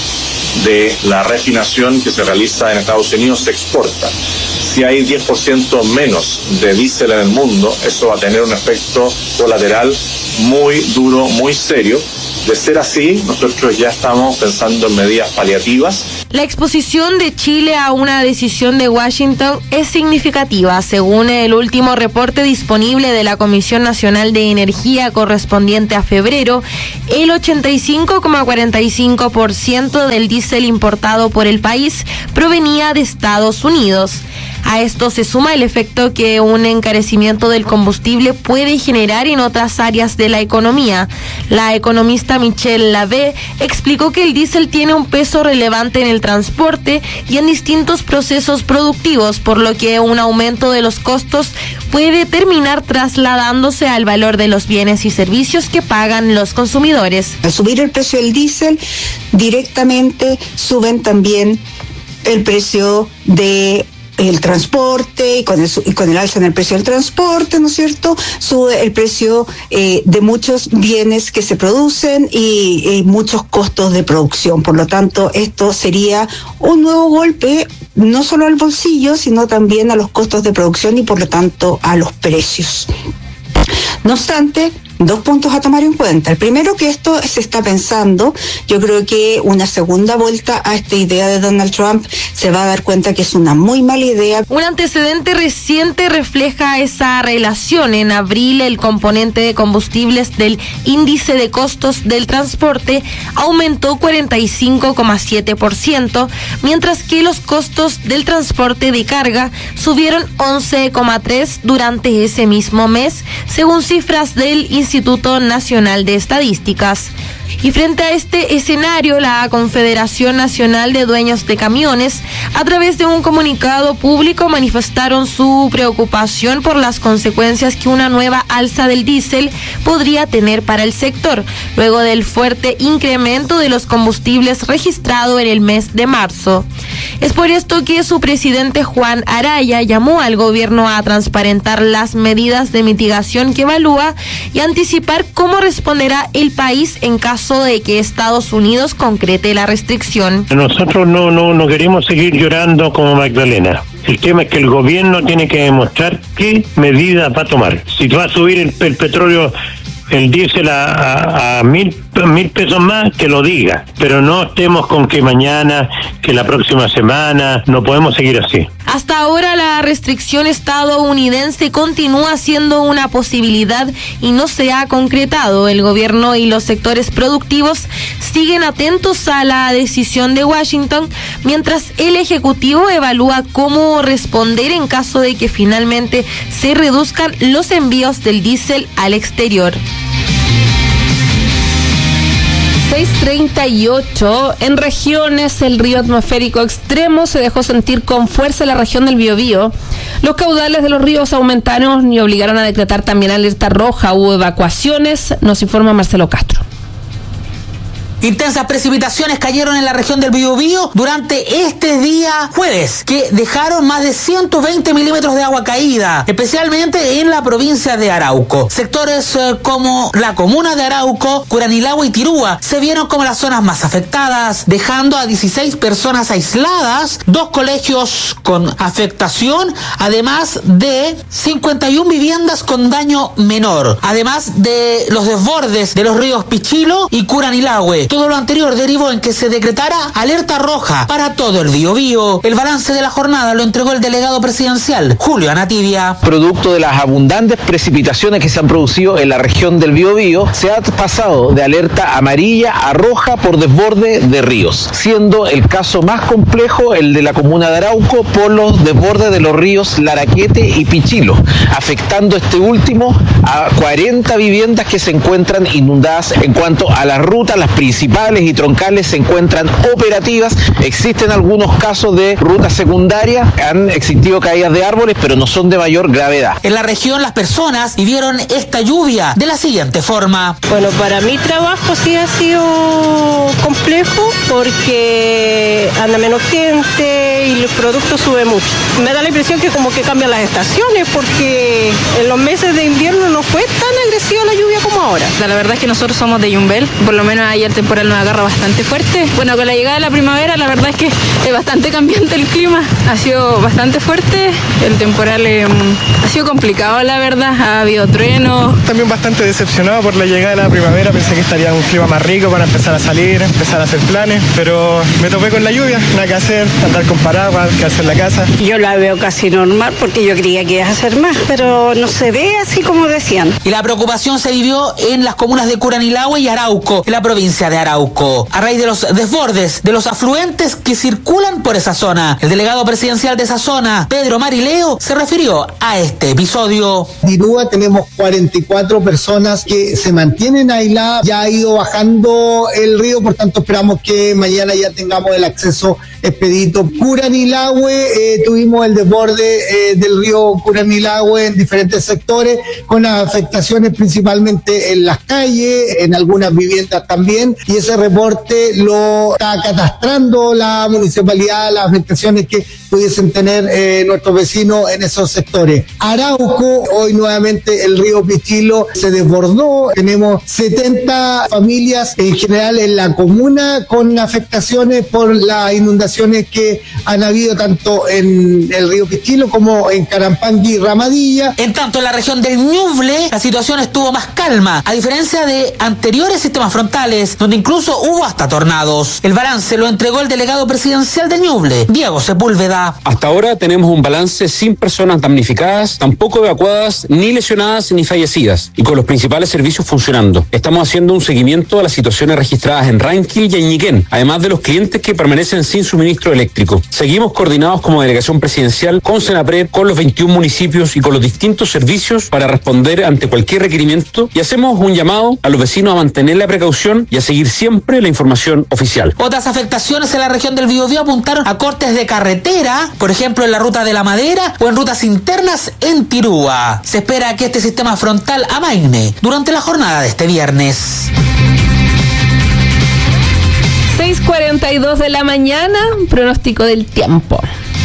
de la refinación que se realiza en Estados Unidos se exporta. Si hay diez por ciento menos de diésel en el mundo, eso va a tener un efecto colateral muy duro, muy serio. De ser así, nosotros ya estamos pensando en medidas paliativas. La exposición de Chile a una decisión de Washington es significativa. Según el último reporte disponible de la Comisión Nacional de Energía correspondiente a febrero, el ochenta y cinco coma cuarenta y cinco por ciento del diésel importado por el país provenía de Estados Unidos. A esto se suma el efecto que un encarecimiento del combustible puede generar en otras áreas de la economía. La economista Michelle Lavey explicó que el diésel tiene un peso relevante en el transporte y en distintos procesos productivos, por lo que un aumento de los costos puede terminar trasladándose al valor de los bienes y servicios que pagan los consumidores. Al subir el precio del diésel, directamente suben también el precio de el transporte, y con el, y con el alza en el precio del transporte, ¿no es cierto?, sube el precio eh, de muchos bienes que se producen y, y muchos costos de producción. Por lo tanto, esto sería un nuevo golpe, no solo al bolsillo, sino también a los costos de producción y, por lo tanto, a los precios. No obstante, dos puntos a tomar en cuenta. El primero, que esto se está pensando, yo creo que una segunda vuelta a esta idea de Donald Trump se va a dar cuenta que es una muy mala idea. Un antecedente reciente refleja esa relación. En abril, el componente de combustibles del índice de costos del transporte aumentó cuarenta y cinco coma siete por ciento, mientras que los costos del transporte de carga subieron once coma tres por ciento durante ese mismo mes, según cifras del Instituto Nacional de Estadísticas. Y frente a este escenario, la Confederación Nacional de Dueños de Camiones, a través de un comunicado público, manifestaron su preocupación por las consecuencias que una nueva alza del diésel podría tener para el sector, luego del fuerte incremento de los combustibles registrado en el mes de marzo. Es por esto que su presidente Juan Araya llamó al gobierno a transparentar las medidas de mitigación que evalúa y anticipar cómo responderá el país en caso de que Estados Unidos concrete la restricción. Nosotros no, no, no queremos seguir llorando como Magdalena. El tema es que el gobierno tiene que demostrar qué medidas va a tomar. Si va a subir el, el petróleo, el diésel a, a, a mil, mil pesos más, que lo diga. Pero no estemos con que mañana, que la próxima semana, no podemos seguir así. Hasta ahora la restricción estadounidense continúa siendo una posibilidad y no se ha concretado. El gobierno y los sectores productivos siguen atentos a la decisión de Washington, mientras el Ejecutivo evalúa cómo responder en caso de que finalmente se reduzcan los envíos del diésel al exterior. seis treinta y ocho. En regiones, el río atmosférico extremo se dejó sentir con fuerza en la región del Biobío. Los caudales de los ríos aumentaron y obligaron a decretar también alerta roja. Hubo evacuaciones, nos informa Marcelo Castro. Intensas precipitaciones cayeron en la región del Biobío durante este día jueves, que dejaron más de ciento veinte milímetros de agua caída, especialmente en la provincia de Arauco. Sectores eh, como la comuna de Arauco, Curanilahue y Tirúa se vieron como las zonas más afectadas, dejando a dieciséis personas aisladas, dos colegios con afectación, además de cincuenta y una viviendas con daño menor, además de los desbordes de los ríos Pichilo y Curanilahue. Todo lo anterior derivó en que se decretara alerta roja para todo el Biobío. El balance de la jornada lo entregó el delegado presidencial, Julio Anativia. Producto de las abundantes precipitaciones que se han producido en la región del Biobío, se ha pasado de alerta amarilla a roja por desborde de ríos, siendo el caso más complejo el de la comuna de Arauco por los desbordes de los ríos Laraquete y Pichilo, afectando este último a cuarenta viviendas que se encuentran inundadas. En cuanto a las rutas, las principales y troncales se encuentran operativas. Existen algunos casos de rutas secundarias, han existido caídas de árboles, pero no son de mayor gravedad. En la región las personas vivieron esta lluvia de la siguiente forma. Bueno, para mi trabajo sí ha sido complejo porque anda menos gente y los productos suben mucho. Me da la impresión que como que cambian las estaciones porque en los meses de invierno no fue tan agresiva la lluvia como ahora. La verdad es que nosotros somos de Yumbel, por lo menos ahí el temporal nos agarra bastante fuerte. Bueno, con la llegada de la primavera la verdad es que es bastante cambiante el clima, ha sido bastante fuerte, el temporal eh, ha sido complicado la verdad, ha habido truenos. También bastante decepcionado por la llegada de la primavera, pensé que estaría un clima más rico para empezar a salir, empezar a hacer planes, pero me topé con la lluvia, nada que hacer, andar con paraguas, quedarse en la casa. Yo la veo casi normal porque yo creía que iba a hacer más, pero no se ve así como decían. Y la preocupación se vivió en las comunas de Curanilahue y Arauco, en la provincia de Arauco, a raíz de los desbordes de los afluentes que circulan por esa zona. El delegado presidencial de esa zona, Pedro Marileo, se refirió a este episodio. En Tirúa tenemos cuarenta y cuatro personas que se mantienen aisladas, ya ha ido bajando el río, por tanto esperamos que mañana ya tengamos el acceso expedito. Curanilahue, eh, tuvimos el desborde eh, del río Curanilahue en diferentes sectores, con afectaciones principalmente en las calles, en algunas viviendas también, y ese reporte lo está catastrando la municipalidad, las afectaciones que pudiesen tener eh, nuestros vecinos en esos sectores. Arauco, hoy nuevamente el río Pichilo se desbordó, tenemos setenta familias en general en la comuna con afectaciones por las inundaciones que han habido tanto en el río Pichilo como en Carampangui y Ramadilla. En tanto, en la región del Ñuble, la situación estuvo más calma, a diferencia de anteriores sistemas frontales, donde incluso hubo hasta tornados. El balance lo entregó el delegado presidencial del Ñuble, Diego Sepúlveda. Hasta ahora tenemos un balance sin personas damnificadas, tampoco evacuadas, ni lesionadas, ni fallecidas, y con los principales servicios funcionando. Estamos haciendo un seguimiento a las situaciones registradas en Ranquil y en Ñiquén, además de los clientes que permanecen sin suministro eléctrico. Seguimos coordinados como delegación presidencial con Senapred, con los veintiún municipios y con los distintos servicios para responder ante cualquier requerimiento, y hacemos un llamado a los vecinos a mantener la precaución y a seguir siempre la información oficial. Otras afectaciones en la región del Biobío apuntaron a cortes de carretera, por ejemplo en la ruta de la Madera o en rutas internas en Tirúa. Se espera que este sistema frontal amaine durante la jornada de este viernes. seis cuarenta y dos de la mañana, pronóstico del tiempo.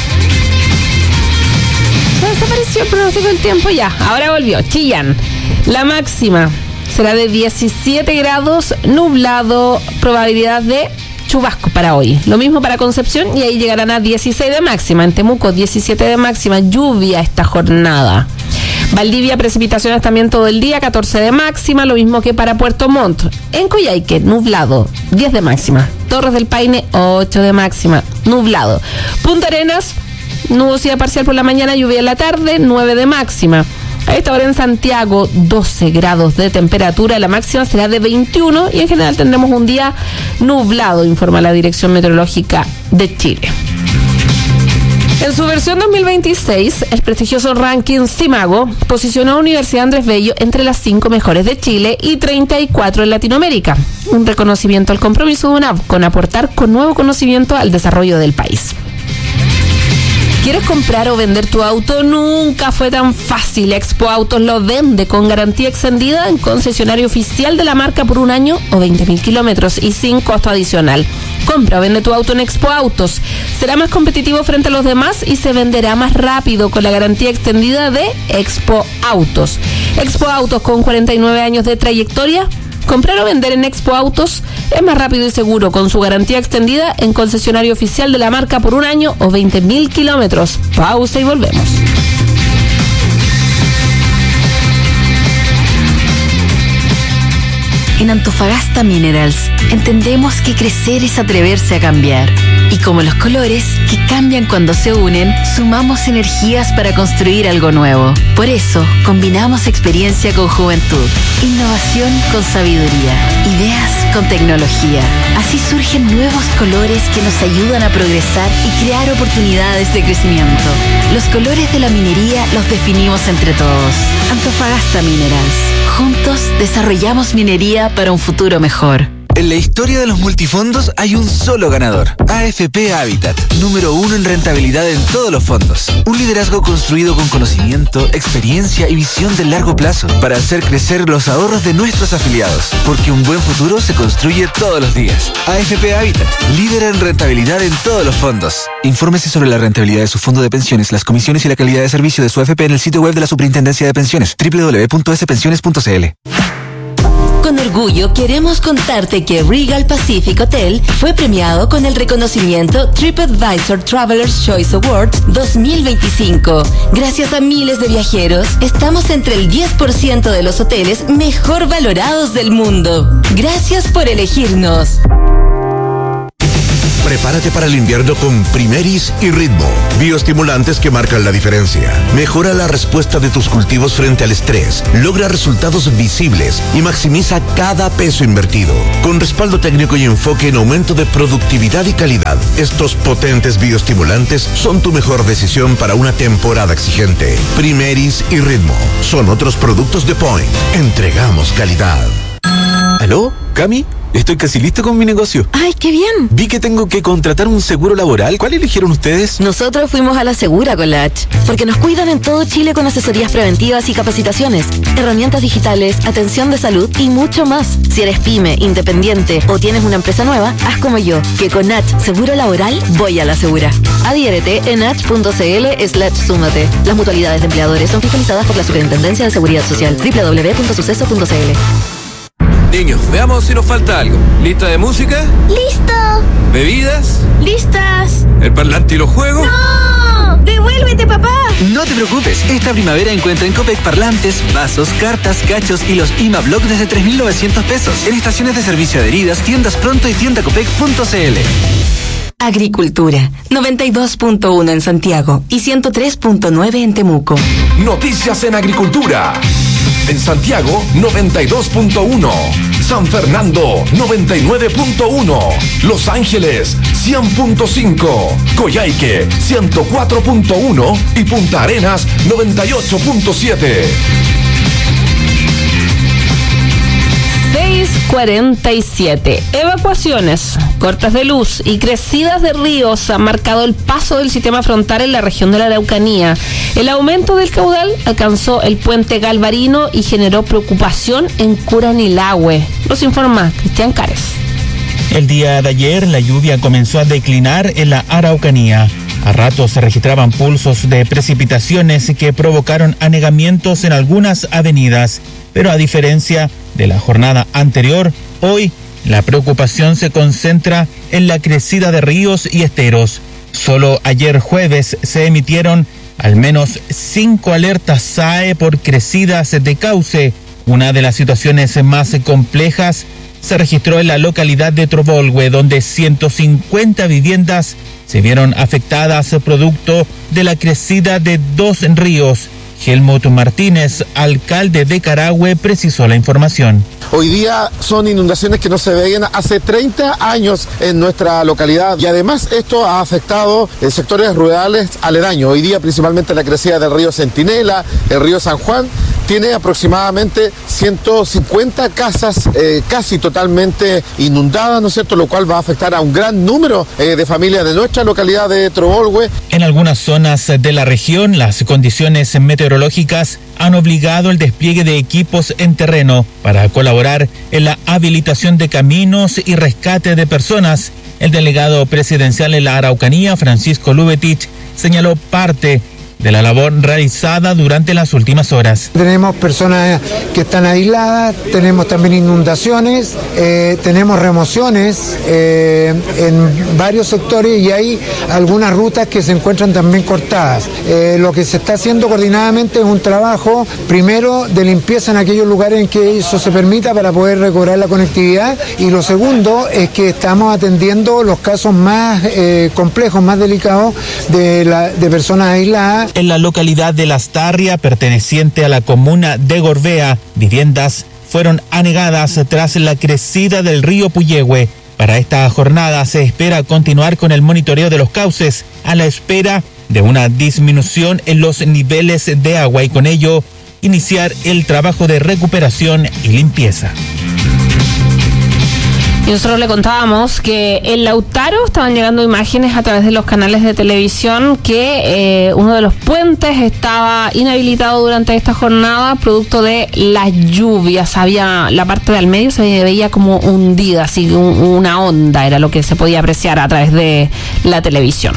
¿Se desapareció el pronóstico del tiempo? Ya, ahora volvió. Chillán. La máxima será de diecisiete grados, nublado, probabilidad de chubasco para hoy. Lo mismo para Concepción y ahí llegarán a dieciséis de máxima. En Temuco, diecisiete de máxima. Lluvia esta jornada. Valdivia, precipitaciones también todo el día, catorce de máxima, lo mismo que para Puerto Montt. En Coyhaique, nublado, diez de máxima. Torres del Paine, ocho de máxima, nublado. Punta Arenas, nubosidad parcial por la mañana, lluvia en la tarde, nueve de máxima. A esta hora en Santiago, doce grados de temperatura, la máxima será de veintiuno y en general tendremos un día nublado, informa la Dirección Meteorológica de Chile. En su versión dos mil veintiséis, el prestigioso ranking CIMAGO posicionó a Universidad Andrés Bello entre las cinco mejores de Chile y treinta y cuatro en Latinoamérica. Un reconocimiento al compromiso de UNAV con aportar con nuevo conocimiento al desarrollo del país. ¿Quieres comprar o vender tu auto? Nunca fue tan fácil. Expo Autos lo vende con garantía extendida en concesionario oficial de la marca por un año o veinte mil kilómetros y sin costo adicional. Compra o vende tu auto en Expo Autos. Será más competitivo frente a los demás y se venderá más rápido con la garantía extendida de Expo Autos. Expo Autos, con cuarenta y nueve años de trayectoria. Comprar o vender en Expo Autos es más rápido y seguro con su garantía extendida en concesionario oficial de la marca por un año o veinte mil kilómetros. Pausa y volvemos. En Antofagasta Minerals entendemos que crecer es atreverse a cambiar. Y como los colores, que cambian cuando se unen, sumamos energías para construir algo nuevo. Por eso, combinamos experiencia con juventud, innovación con sabiduría, ideas con tecnología. Así surgen nuevos colores que nos ayudan a progresar y crear oportunidades de crecimiento. Los colores de la minería los definimos entre todos. Antofagasta Minerals. Juntos desarrollamos minería para un futuro mejor. En la historia de los multifondos hay un solo ganador, A F P Habitat, número uno en rentabilidad en todos los fondos. Un liderazgo construido con conocimiento, experiencia y visión de largo plazo para hacer crecer los ahorros de nuestros afiliados, porque un buen futuro se construye todos los días. A F P Habitat, líder en rentabilidad en todos los fondos. Infórmese sobre la rentabilidad de su fondo de pensiones, las comisiones y la calidad de servicio de su A F P en el sitio web de la Superintendencia de Pensiones, doble u doble u doble u punto ese pensiones punto c l. Con orgullo queremos contarte que Regal Pacific Hotel fue premiado con el reconocimiento TripAdvisor Traveler's Choice Awards dos mil veinticinco. Gracias a miles de viajeros, estamos entre el diez por ciento de los hoteles mejor valorados del mundo. Gracias por elegirnos. Prepárate para el invierno con Primeris y Ritmo, bioestimulantes que marcan la diferencia. Mejora la respuesta de tus cultivos frente al estrés, logra resultados visibles y maximiza cada peso invertido. Con respaldo técnico y enfoque en aumento de productividad y calidad, estos potentes bioestimulantes son tu mejor decisión para una temporada exigente. Primeris y Ritmo son otros productos de Point. Entregamos calidad. ¿Aló, Cami? Estoy casi listo con mi negocio. ¡Ay, qué bien! Vi que tengo que contratar un seguro laboral. ¿Cuál eligieron ustedes? Nosotros fuimos a la Segura con la H, porque nos cuidan en todo Chile con asesorías preventivas y capacitaciones, herramientas digitales, atención de salud y mucho más. Si eres pyme, independiente o tienes una empresa nueva, haz como yo, que con H Seguro Laboral voy a la Segura. Adhiérete en h punto c l slash súmate. Las mutualidades de empleadores son fiscalizadas por la Superintendencia de Seguridad Social. doble u doble u doble u punto suceso punto c l. Niños, veamos si nos falta algo. ¿Lista de música? ¡Listo! ¿Bebidas? ¡Listas! ¿El parlante y los juegos? ¡No! ¡Devuélvete, papá! No te preocupes, esta primavera encuentra en Copec parlantes, vasos, cartas, cachos y los I M A Block desde tres mil novecientos pesos. En estaciones de servicio adheridas, tiendas pronto y tienda copec punto c l. Agricultura, noventa y dos punto uno en Santiago y ciento tres punto nueve en Temuco. Noticias en Agricultura. En Santiago, noventa y dos punto uno. San Fernando, noventa y nueve punto uno. Los Ángeles, cien punto cinco. Coyhaique, ciento cuatro punto uno. Y Punta Arenas, noventa y ocho punto siete. seis cuarenta y siete. Evacuaciones, cortes de luz y crecidas de ríos han marcado el paso del sistema frontal en la región de la Araucanía. El aumento del caudal alcanzó el puente Galvarino y generó preocupación en Curanilahue. Nos informa Cristian Cares. El día de ayer la lluvia comenzó a declinar en la Araucanía. A ratos se registraban pulsos de precipitaciones que provocaron anegamientos en algunas avenidas. Pero a diferencia de la jornada anterior, hoy la preocupación se concentra en la crecida de ríos y esteros. Solo ayer jueves se emitieron al menos cinco alertas S A E por crecidas de cauce. Una de las situaciones más complejas se registró en la localidad de Trobolhue, donde ciento cincuenta viviendas se vieron afectadas producto de la crecida de dos ríos. Helmut Martínez, alcalde de Carahue, precisó la información. Hoy día son inundaciones que no se veían hace treinta años en nuestra localidad y además esto ha afectado en sectores rurales aledaños. Hoy día principalmente la crecida del río Centinela, el río San Juan, tiene aproximadamente ciento cincuenta casas eh, casi totalmente inundadas, ¿no es cierto?, lo cual va a afectar a un gran número eh, de familias de nuestra localidad de Trobolhue. En algunas zonas de la región, las condiciones meteorológicas han obligado el despliegue de equipos en terreno para colaborar en la habilitación de caminos y rescate de personas. El delegado presidencial en la Araucanía, Francisco Lubetich, señaló parte de la labor realizada durante las últimas horas. Tenemos personas que están aisladas, tenemos también inundaciones, eh, tenemos remociones eh, en varios sectores y hay algunas rutas que se encuentran también cortadas. Eh, lo que se está haciendo coordinadamente es un trabajo, primero, de limpieza en aquellos lugares en que eso se permita para poder recobrar la conectividad, y lo segundo es que estamos atendiendo los casos más eh, complejos, más delicados de, la, de personas aisladas. En la localidad de Lastarria, perteneciente a la comuna de Gorbea, viviendas fueron anegadas tras la crecida del río Puyehue. Para esta jornada se espera continuar con el monitoreo de los cauces a la espera de una disminución en los niveles de agua y con ello iniciar el trabajo de recuperación y limpieza. Y nosotros le contábamos que en Lautaro estaban llegando imágenes a través de los canales de televisión que eh, uno de los puentes estaba inhabilitado durante esta jornada producto de las lluvias. Había la parte del medio se veía como hundida, así un, una onda era lo que se podía apreciar a través de la televisión.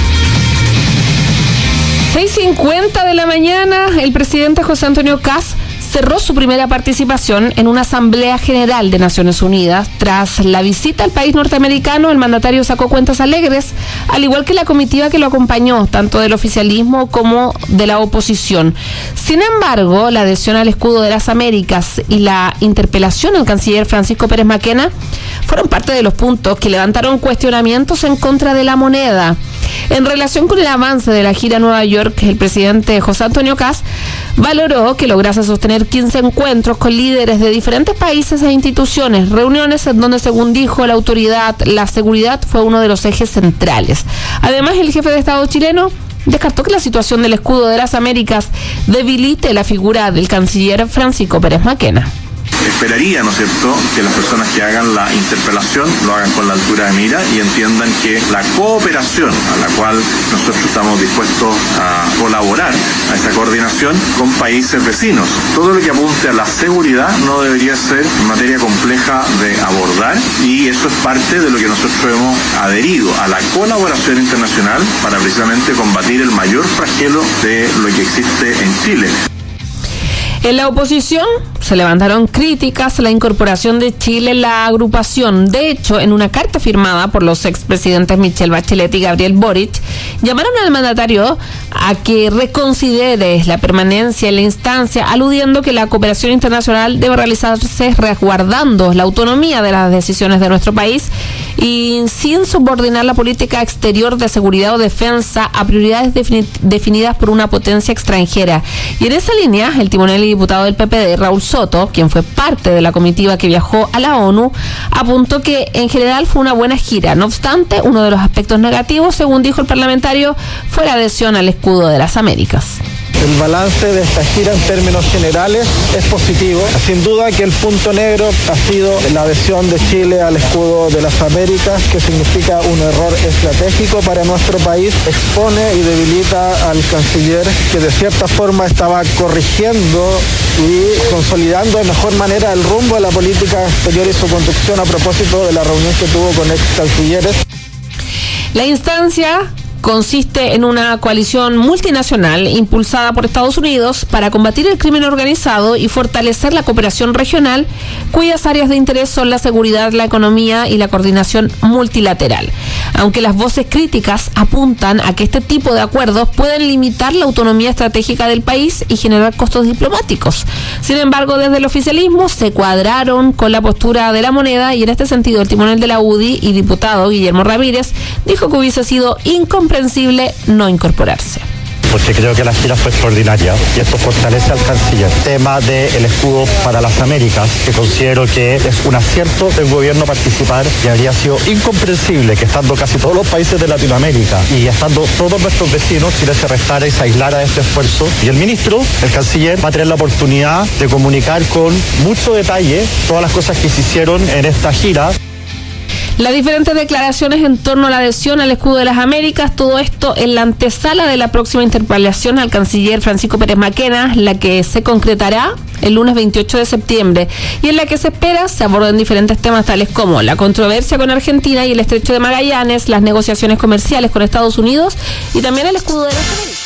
seis cincuenta de la mañana, el presidente José Antonio Kast cerró su primera participación en una Asamblea General de Naciones Unidas. Tras la visita al país norteamericano, el mandatario sacó cuentas alegres, al igual que la comitiva que lo acompañó, tanto del oficialismo como de la oposición. Sin embargo, la adhesión al escudo de las Américas y la interpelación al canciller Francisco Pérez Maquena fueron parte de los puntos que levantaron cuestionamientos en contra de la moneda. En relación con el avance de la gira a Nueva York, el presidente José Antonio Kast valoró que lograse sostener quince encuentros con líderes de diferentes países e instituciones, reuniones en donde, según dijo la autoridad, la seguridad fue uno de los ejes centrales. Además, el jefe de Estado chileno descartó que la situación del escudo de las Américas debilite la figura del canciller Francisco Pérez Maquena. Esperaría, ¿no es cierto?, que las personas que hagan la interpelación lo hagan con la altura de mira y entiendan que la cooperación a la cual nosotros estamos dispuestos a colaborar, a esa coordinación con países vecinos. Todo lo que apunte a la seguridad no debería ser materia compleja de abordar, y eso es parte de lo que nosotros hemos adherido a la colaboración internacional para precisamente combatir el mayor flagelo de lo que existe en Chile. En la oposición se levantaron críticas a la incorporación de Chile en la agrupación. De hecho, en una carta firmada por los expresidentes Michelle Bachelet y Gabriel Boric, llamaron al mandatario a que reconsidere la permanencia en la instancia, aludiendo que la cooperación internacional debe realizarse resguardando la autonomía de las decisiones de nuestro país y sin subordinar la política exterior de seguridad o defensa a prioridades defini- definidas por una potencia extranjera. Y en esa línea, el timonel y diputado del P P D, Raúl Soto, quien fue parte de la comitiva que viajó a la ONU, apuntó que en general fue una buena gira. No obstante, uno de los aspectos negativos, según dijo el parlamentario, fue la adhesión al escudo de las Américas. El balance de esta gira en términos generales es positivo. Sin duda que el punto negro ha sido la adhesión de Chile al escudo de las Américas, que significa un error estratégico para nuestro país, expone y debilita al canciller, que de cierta forma estaba corrigiendo y consolidando de mejor manera el rumbo de la política exterior y su conducción a propósito de la reunión que tuvo con ex cancilleres. La instancia consiste en una coalición multinacional impulsada por Estados Unidos para combatir el crimen organizado y fortalecer la cooperación regional, cuyas áreas de interés son la seguridad, la economía y la coordinación multilateral. Aunque las voces críticas apuntan a que este tipo de acuerdos pueden limitar la autonomía estratégica del país y generar costos diplomáticos. Sin embargo, desde el oficialismo se cuadraron con la postura de la moneda, y en este sentido el timonel de la U D I y diputado Guillermo Ramírez dijo que hubiese sido incomprensible no incorporarse. porque creo que la gira fue extraordinaria y esto fortalece al canciller. Tema del escudo para las Américas, que considero que es un acierto del gobierno participar, y habría sido incomprensible que estando casi todos los países de Latinoamérica y estando todos nuestros vecinos, Chile se restara y se aislara de este esfuerzo. Y el ministro, el canciller, va a tener la oportunidad de comunicar con mucho detalle todas las cosas que se hicieron en esta gira. Las diferentes declaraciones en torno a la adhesión al escudo de las Américas, todo esto en la antesala de la próxima interpelación al canciller Francisco Pérez Maquena, la que se concretará el lunes veintiocho de septiembre, y en la que se espera se aborden diferentes temas tales como la controversia con Argentina y el estrecho de Magallanes, las negociaciones comerciales con Estados Unidos y también el escudo de las Américas.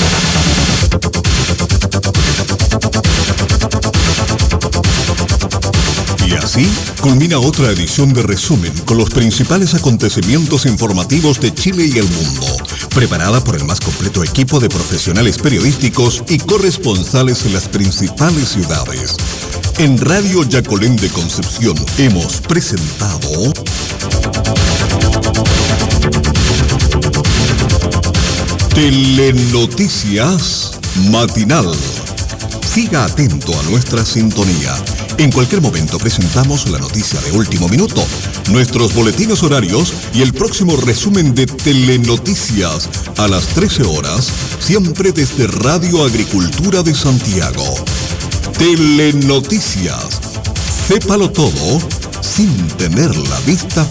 Y así culmina otra edición de Resumen con los principales acontecimientos informativos de Chile y el mundo, preparada por el más completo equipo de profesionales periodísticos y corresponsales en las principales ciudades. En Radio Yacolén de Concepción hemos presentado Telenoticias Matinal. Siga atento a nuestra sintonía. En cualquier momento presentamos la noticia de último minuto, nuestros boletines horarios y el próximo resumen de Telenoticias a las trece horas, siempre desde Radio Agricultura de Santiago. Telenoticias. Sépalo todo sin tener la vista